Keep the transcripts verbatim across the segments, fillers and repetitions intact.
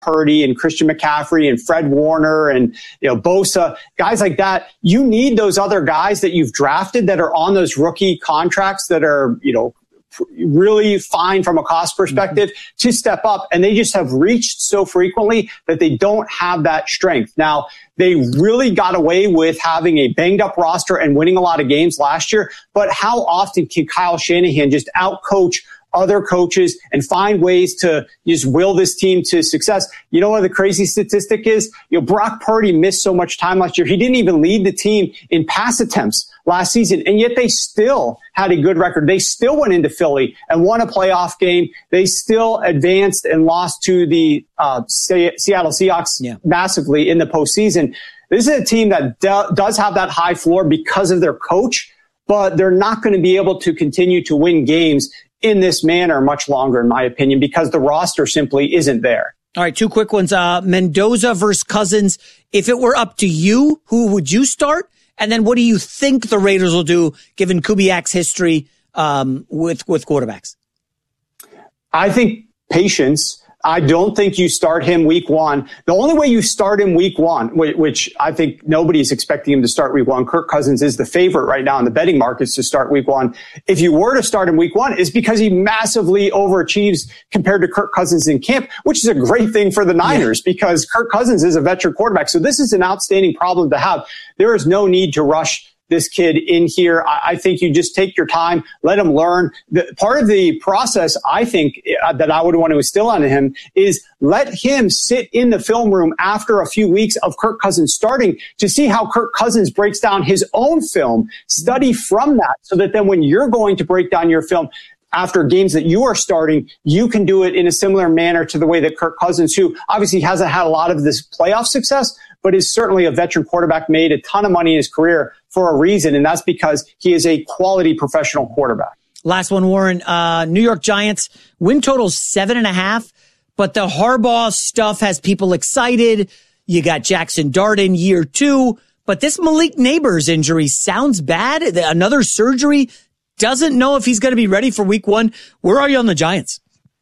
Purdy and Christian McCaffrey and Fred Warner and, you know, Bosa, guys like that. You need those other guys that you've drafted that are on those rookie contracts that are, you know, really fine from a cost perspective mm-hmm. to step up. And they just have reached so frequently that they don't have that strength. Now, they really got away with having a banged up roster and winning a lot of games last year. But how often can Kyle Shanahan just outcoach other coaches and find ways to just will this team to success? You know what the crazy statistic is? You know, Brock Purdy missed so much time last year. He didn't even lead the team in pass attempts last season, and yet they still had a good record. They still went into Philly and won a playoff game. They still advanced and lost to the uh, Seattle Seahawks yeah. massively in the postseason. This is a team that do- does have that high floor because of their coach, but they're not going to be able to continue to win games in this manner much longer, in my opinion, because the roster simply isn't there. All right, two quick ones. Uh, Mendoza versus Cousins. If it were up to you, who would you start? And then what do you think the Raiders will do, given Kubiak's history um, with, with quarterbacks? I think patience. I don't think you start him week one. The only way you start him week one, which I think nobody's expecting him to start week one, Kirk Cousins is the favorite right now in the betting markets to start week one. If you were to start him week one, is because he massively overachieves compared to Kirk Cousins in camp, which is a great thing for the Niners yeah. because Kirk Cousins is a veteran quarterback. So this is an outstanding problem to have. There is no need to rush this kid in here. I think you just take your time, let him learn. The, part of the process, I think, uh, that I would want to instill on him is let him sit in the film room after a few weeks of Kirk Cousins starting to see how Kirk Cousins breaks down his own film, study from that so that then when you're going to break down your film after games that you are starting, you can do it in a similar manner to the way that Kirk Cousins, who obviously hasn't had a lot of this playoff success, but is certainly a veteran quarterback, made a ton of money in his career for a reason, and that's because he is a quality professional quarterback. Last one, Warren. Uh, New York Giants, win total seven and a half, but the Harbaugh stuff has people excited. You got Jackson Dart in year two, but this Malik Neighbors injury sounds bad. Another surgery. Doesn't know if he's going to be ready for week one. Where are you on the Giants?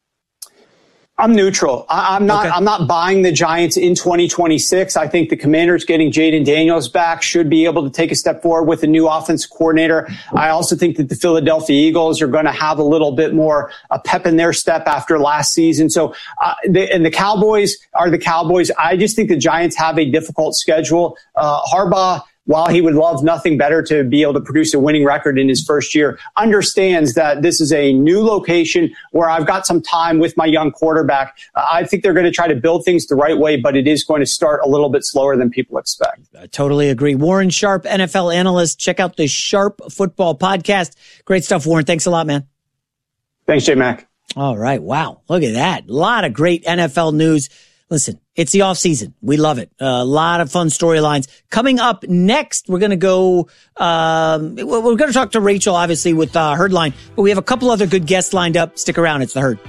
I'm neutral. I, I'm not. Okay. I'm not buying the Giants in twenty twenty-six. I think the Commanders getting Jaden Daniels back should be able to take a step forward with a new offensive coordinator. I also think that the Philadelphia Eagles are going to have a little bit more a pep in their step after last season. So, uh, the, and the Cowboys are the Cowboys. I just think the Giants have a difficult schedule. Uh, Harbaugh, while he would love nothing better to be able to produce a winning record in his first year, understands that this is a new location where I've got some time with my young quarterback. Uh, I think they're going to try to build things the right way, but it is going to start a little bit slower than people expect. I totally agree. Warren Sharp, N F L analyst. Check out the Sharp Football Podcast. Great stuff, Warren. Thanks a lot, man. Thanks, J-Mac. All right. Wow. Look at that. A lot of great N F L news. Listen, it's the off season. We love it. A uh, lot of fun storylines coming up next. We're going to go, um, we're going to talk to Rachel, obviously, with uh, Herdline, but we have a couple other good guests lined up. Stick around. It's The Herd.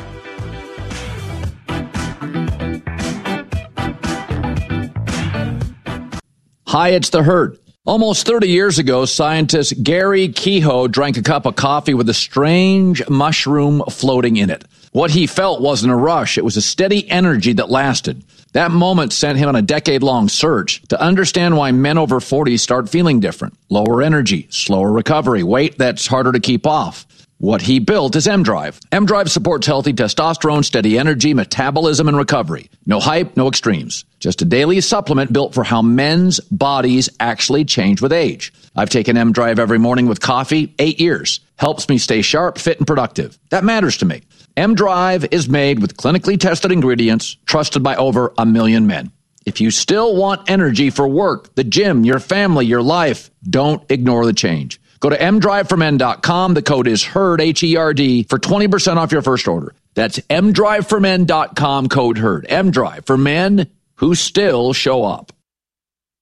Hi, it's The Herd. Almost thirty years ago, scientist Gary Kehoe drank a cup of coffee with a strange mushroom floating in it. What he felt wasn't a rush. It was a steady energy that lasted. That moment sent him on a decade-long search to understand why men over forty start feeling different. Lower energy, slower recovery, weight that's harder to keep off. What he built is M-Drive. M-Drive supports healthy testosterone, steady energy, metabolism, and recovery. No hype, no extremes. Just a daily supplement built for how men's bodies actually change with age. I've taken M-Drive every morning with coffee, eight years. Helps me stay sharp, fit, and productive. That matters to me. M-Drive is made with clinically tested ingredients, trusted by over a million men. If you still want energy for work, the gym, your family, your life, don't ignore the change. Go to m drive for men dot com. The code is HERD, H E R D, for twenty percent off your first order. That's m drive for men dot com, code HERD. M-Drive for men who still show up.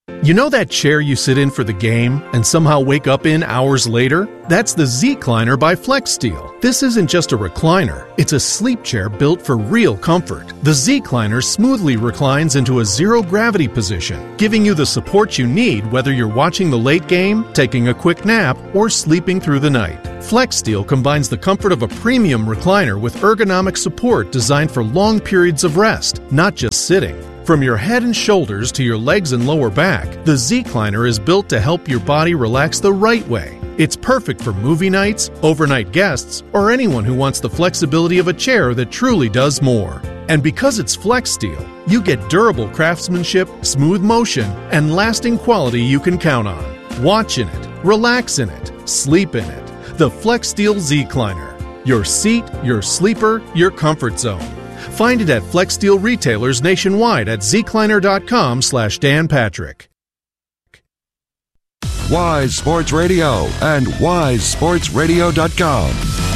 You know that chair you sit in for the game and somehow wake up in hours later? That's the Z-Cliner by FlexSteel. This isn't just a recliner, it's a sleep chair built for real comfort. The Z-Cliner smoothly reclines into a zero-gravity position, giving you the support you need whether you're watching the late game, taking a quick nap, or sleeping through the night. FlexSteel combines the comfort of a premium recliner with ergonomic support designed for long periods of rest, not just sitting. From your head and shoulders to your legs and lower back, the Z-Cliner is built to help your body relax the right way. It's perfect for movie nights, overnight guests, or anyone who wants the flexibility of a chair that truly does more. And because it's FlexSteel, you get durable craftsmanship, smooth motion, and lasting quality you can count on. Watch in it, relax in it, sleep in it. The FlexSteel Z-Cliner. Your seat, your sleeper, your comfort zone. Find it at FlexSteel retailers nationwide at zcliner.com slash Dan Patrick. Wise Sports Radio and wise sports radio dot com.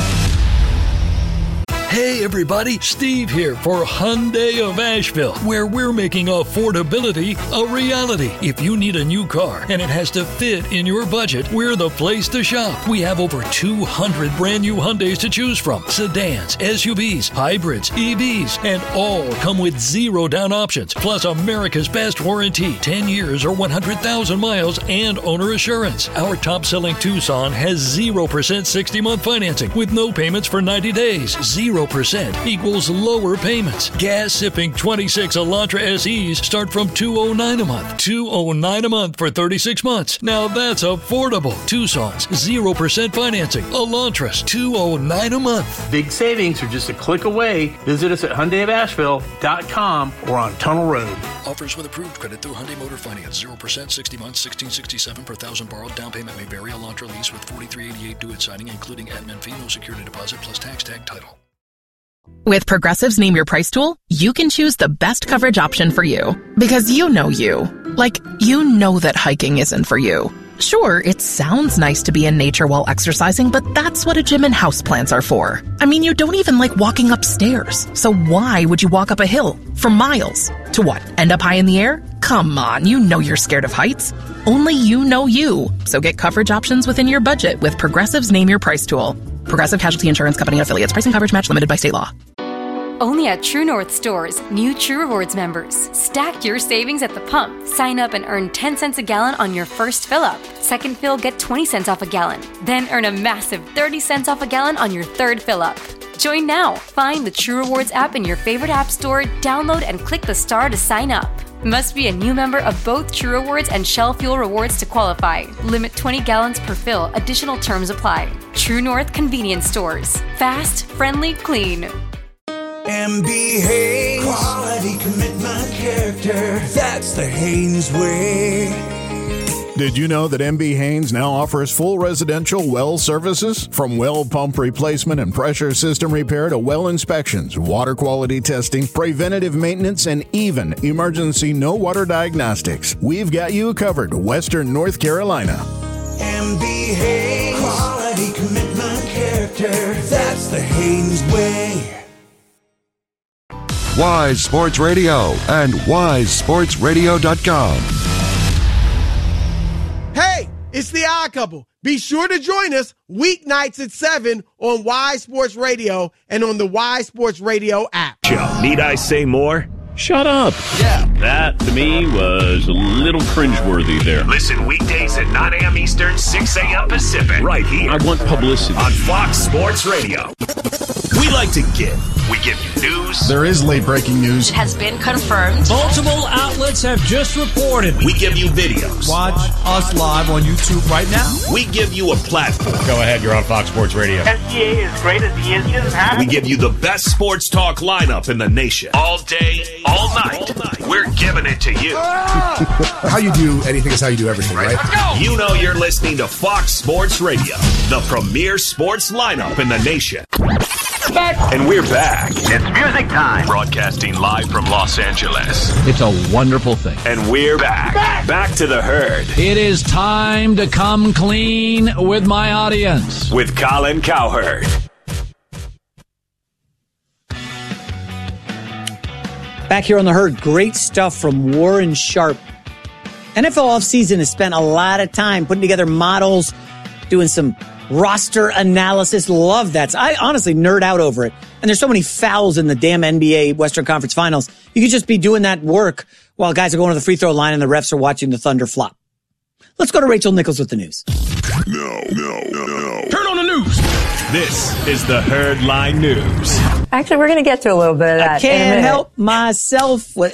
Hey everybody, Steve here for Hyundai of Asheville, where we're making affordability a reality. If you need a new car and it has to fit in your budget, we're the place to shop. We have over two hundred brand new Hyundais to choose from. Sedans, S U Vs, hybrids, E Vs, and all come with zero down options. Plus America's best warranty, ten years or one hundred thousand miles and owner assurance. Our top-selling Tucson has zero percent sixty-month financing with no payments for ninety days. zero percent equals lower payments. Gas-sipping twenty-six Elantra S Es start from two hundred nine dollars a month. two hundred nine dollars a month for thirty-six months. Now that's affordable. Tucson's zero percent financing. Elantra's two hundred nine dollars a month. Big savings are just a click away. Visit us at Hyundai of Asheville dot com or on Tunnel Road. Offers with approved credit through Hyundai Motor Finance. zero percent, sixty months, sixteen sixty-seven per thousand borrowed. Down payment may vary. Elantra lease with forty-three eighty-eight due at signing, including admin fee, no security deposit, plus tax tag title. With Progressive's Name Your Price tool, you can choose the best coverage option for you. Because you know you. Like, you know that hiking isn't for you. Sure, it sounds nice to be in nature while exercising, but that's what a gym and houseplants are for. I mean, you don't even like walking upstairs. So why would you walk up a hill for miles? To what, end up high in the air? Come on, you know you're scared of heights. Only you know you. So get coverage options within your budget with Progressive's Name Your Price tool. Progressive Casualty Insurance Company affiliates. Pricing coverage match limited by state law. Only at True North stores, new True Rewards members. Stack your savings at the pump. Sign up and earn ten cents a gallon on your first fill up. Second fill, get twenty cents off a gallon. Then earn a massive thirty cents off a gallon on your third fill up. Join now. Find the True Rewards app in your favorite app store, download and click the star to sign up. Must be a new member of both True Rewards and Shell Fuel Rewards to qualify. Limit twenty gallons per fill. Additional terms apply. True North Convenience Stores. Fast, friendly, clean. M B Haynes. Quality, commitment, character. That's the Haynes way. Did you know that M B Haynes now offers full residential well services? From well pump replacement and pressure system repair to well inspections, water quality testing, preventative maintenance, and even emergency no water diagnostics. We've got you covered, Western North Carolina. M B Haynes. Quality, commitment, character. That's the Haynes way. Wise Sports Radio and wise sports radio dot com. Hey, it's the Odd Couple. Be sure to join us weeknights at seven on Wise Sports Radio and on the Wise Sports Radio app. Joe, need I say more? Shut up. Yeah. That, to me, was a little cringeworthy there. Listen weekdays at nine a.m. Eastern, six a.m. Pacific. Right here. I want publicity. On Fox Sports Radio. We like to give. We give you news. There is late breaking news. It has been confirmed. Multiple outlets have just reported. We give you videos. Watch us live on YouTube right now. We give you a platform. Go ahead, you're on Fox Sports Radio. S G A is great as he is. Just we give you the best sports talk lineup in the nation. All day, all night. All night. We're giving it to you. How you do anything is how you do everything, right? Let's go. You know you're listening to Fox Sports Radio, the premier sports lineup in the nation. Back. And we're back. It's music time. Broadcasting live from Los Angeles. It's a wonderful thing. And we're back. Back, back to the herd. It is time to come clean with my audience. With Colin Cowherd. Back here on the herd, great stuff from Warren Sharp. N F L offseason has spent a lot of time putting together models, doing some roster analysis. Love that. I honestly nerd out over it. And there's so many fouls in the damn N B A Western Conference Finals. You could just be doing that work while guys are going to the free throw line and the refs are watching the Thunder flop. Let's go to Rachel Nichols with the news. No, no, no, no. Turn on the news. This is the Herd Line News. Actually, we're going to get to a little bit of that. I can't help myself.